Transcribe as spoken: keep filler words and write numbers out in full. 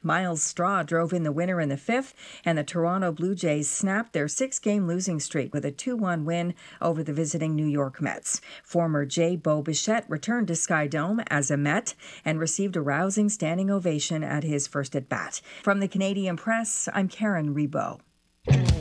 Miles Straw drove in the winner in the fifth, and the Toronto Blue Jays snapped their six-game losing streak with a two one win over the visiting New York Mets. Former Jay Bo Bichette returned to Sky Dome as a Met and received a rousing standing ovation at his first at-bat. From the Canadian Press, I'm Karen Rebo.